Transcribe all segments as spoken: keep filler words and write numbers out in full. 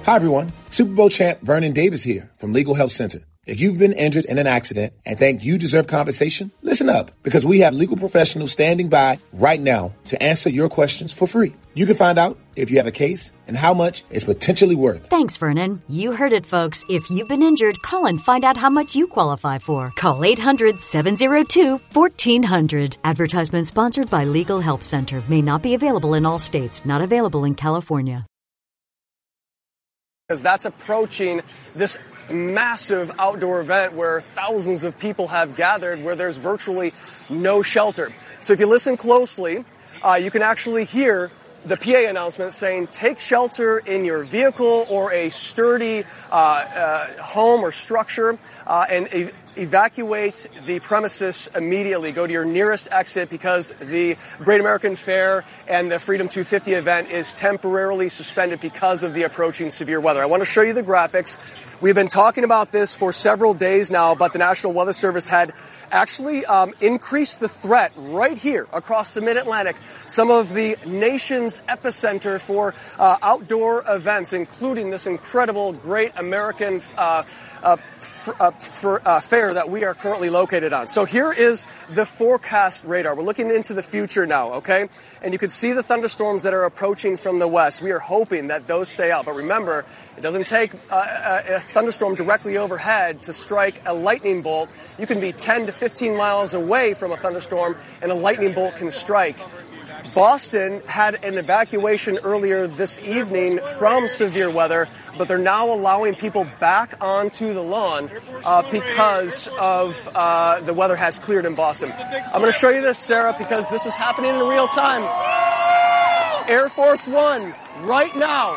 Hi, everyone. Super Bowl champ Vernon Davis here from Legal Help Center. If you've been injured in an accident and think you deserve compensation, listen up, because we have legal professionals standing by right now to answer your questions for free. You can find out if you have a case and how much it's potentially worth. Thanks, Vernon. You heard it, folks. If you've been injured, call and find out how much you qualify for. Call eight hundred, seven oh two, fourteen hundred. Advertisement sponsored by Legal Help Center. May not be available in all states. Not available in California. Because that's approaching this massive outdoor event where thousands of people have gathered, where there's virtually no shelter. So if you listen closely, uh, you can actually hear the P A announcement saying, take shelter in your vehicle or a sturdy uh, uh, home or structure uh, and e- evacuate the premises immediately. Go to your nearest exit because the Great American Fair and the Freedom two fifty event is temporarily suspended because of the approaching severe weather. I want to show you the graphics. We've been talking about this for several days now, but the National Weather Service had actually um, increased the threat right here across the Mid-Atlantic. Some of the nation's epicenter for uh, outdoor events, including this incredible Great American uh, uh, f- uh, for, uh, fair that we are currently located on. So here is the forecast radar. We're looking into the future now, okay? And you can see the thunderstorms that are approaching from the west. We are hoping that those stay out. But remember, it doesn't take uh, a thunderstorm directly overhead to strike a lightning bolt. You can be ten to fifteen miles away from a thunderstorm and a lightning bolt can strike. Boston had an evacuation earlier this evening from severe weather, but they're now allowing people back onto the lawn uh, because of uh, the weather has cleared in Boston. I'm going to show you this, Sarah, because this is happening in real time. Air Force One, right now.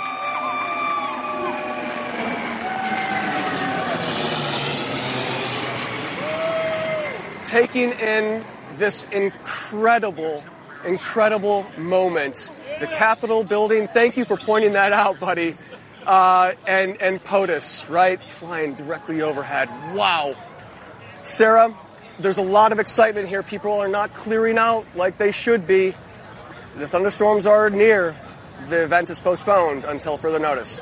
Taking in this incredible Incredible moment. The Capitol building, thank you for pointing that out, buddy. Uh, and, and POTUS, right? Flying directly overhead. Wow. Sarah, there's a lot of excitement here. People are not clearing out like they should be. The thunderstorms are near. The event is postponed until further notice.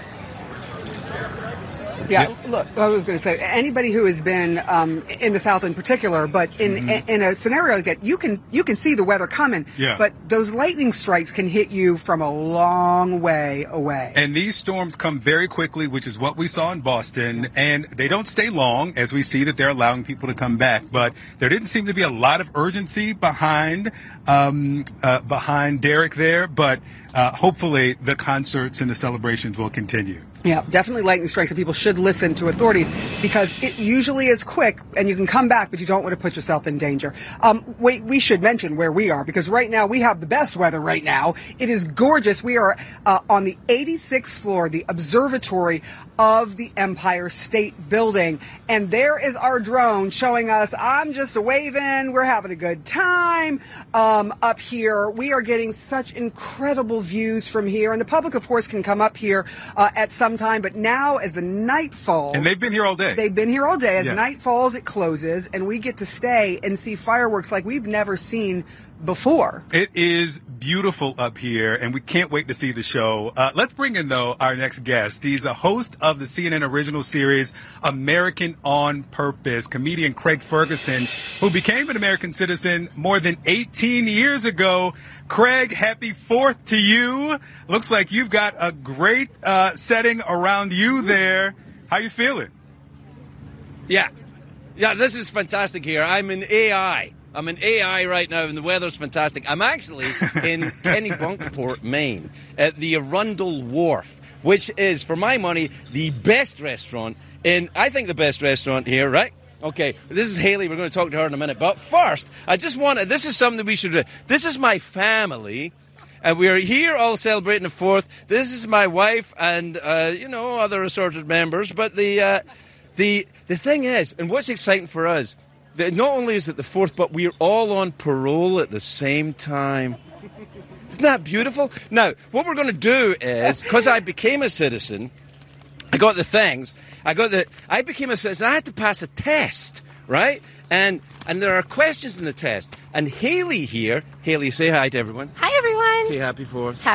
Yeah, look, I was going to say, anybody who has been um, in the South in particular, but in mm-hmm. in a scenario like that, you can you can see the weather coming, yeah. but those lightning strikes can hit you from a long way away. And these storms come very quickly, which is what we saw in Boston, and they don't stay long, as we see that they're allowing people to come back. But there didn't seem to be a lot of urgency behind um, uh, behind Derek there, but uh, hopefully the concerts and the celebrations will continue. Yeah, definitely lightning strikes, and people should listen to authorities because it usually is quick and you can come back, but you don't want to put yourself in danger. Um, we, we should mention where we are because right now we have the best weather right now. It is gorgeous. We are uh, on the eighty-sixth floor, the observatory of the Empire State Building. And there is our drone showing us, I'm just waving. We're having a good time um, up here. We are getting such incredible views from here. And the public, of course, can come up here uh, at some time. But now as the night falls. And they've been here all day. They've been here all day. As yeah. night falls, it closes. And we get to stay and see fireworks like we've never seen before. It is beautiful up here, and we can't wait to see the show. Uh, let's bring in, though, our next guest. He's the host of the C N N original series, American on Purpose, comedian Craig Ferguson, who became an American citizen more than eighteen years ago. Craig, happy fourth to you. Looks like you've got a great uh, setting around you there. How you feeling? Yeah. Yeah, this is fantastic here. I'm in A I. I'm in A I right now, and the weather's fantastic. I'm actually in Kennebunkport, Maine, at the Arundel Wharf, which is, for my money, the best restaurant in, I think, the best restaurant here, right? Okay, this is Haley. We're going to talk to her in a minute. But first, I just want to, this is something that we should do. This is my family, and we're here all celebrating the fourth. This is my wife and, uh, you know, other assorted members. But the, uh, the, the thing is, and what's exciting for us, not only is it the fourth, but we're all on parole at the same time. Isn't that beautiful? Now, what we're going to do is, because I became a citizen, I got the things, I got the, I became a citizen, I had to pass a test, right? And and there are questions in the test. And Haley here, Haley, say hi to everyone. Hi, everyone. Say happy fourth. Happy